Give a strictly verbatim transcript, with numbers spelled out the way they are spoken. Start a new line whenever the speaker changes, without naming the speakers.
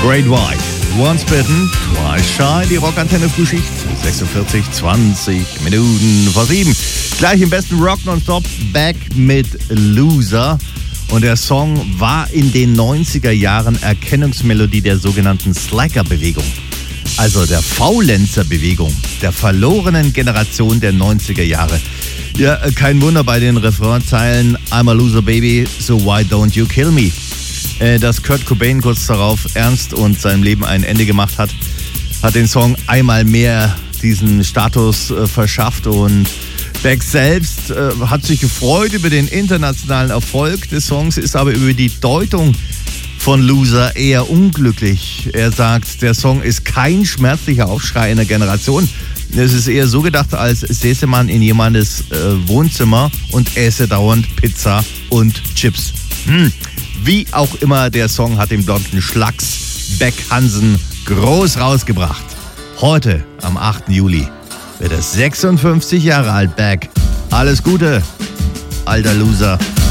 Great White. Once bitten, twice shy. Die Rockantenne Frühschicht. sechsundvierzig, zwanzig Minuten vor sieben. Gleich im besten Rock nonstop. Back mit Loser. Und der Song war in den neunziger Jahren Erkennungsmelodie der sogenannten Slacker-Bewegung. Also der Faulenzer-Bewegung. Der verlorenen Generation der neunziger Jahre. Ja, kein Wunder bei den Refrainzeilen I'm a loser baby, so why don't you kill me? Dass Kurt Cobain kurz darauf ernst und seinem Leben ein Ende gemacht hat, hat den Song einmal mehr diesen Status äh, verschafft. Und Beck selbst äh, hat sich gefreut über den internationalen Erfolg des Songs, ist aber über die Deutung von Loser eher unglücklich. Er sagt, der Song ist kein schmerzlicher Aufschrei einer Generation. Es ist eher so gedacht, als säße man in jemandes äh, Wohnzimmer und äße dauernd Pizza und Chips. Hm. Wie auch immer, der Song hat den blonden Schlacks Beck Hansen groß rausgebracht. Heute, am achten Juli, wird er sechsundfünfzig Jahre alt, Beck. Alles Gute, alter Loser.